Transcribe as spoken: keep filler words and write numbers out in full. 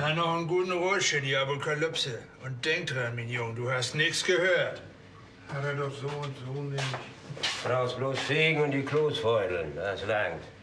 Dann noch einen guten Rutsch in die Apokalypse. Und denk dran, mein Junge, du hast nichts gehört. Hat er doch so und so nicht. Brauchst bloß fegen und die Klos feudeln, das langt.